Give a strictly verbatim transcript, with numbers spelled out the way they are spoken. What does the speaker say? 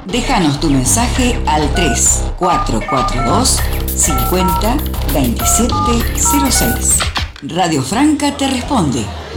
Déjanos tu mensaje al tres cuatro cuatro dos cincuenta veintisiete cero seis. Radio Franca te responde.